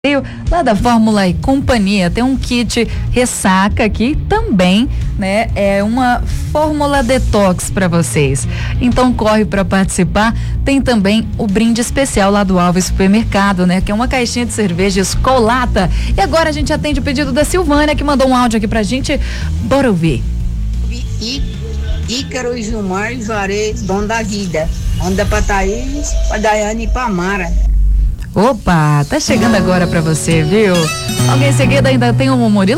Lá da Fórmula e Companhia tem um kit ressaca aqui também, né? É uma Fórmula Detox para vocês. Então corre para participar. Tem também o brinde especial lá do Alves Supermercado, né? Que é uma caixinha de cerveja Escolata. E agora a gente atende o pedido da Silvânia, que mandou um áudio aqui pra gente. Bora ouvir. Ícaro e Gilmar Juarez, dono da vida. Onda pra Thaís, pra Daiane e pra Mara. Opa, tá chegando agora pra você, viu? Logo em seguida ainda tem o Murilo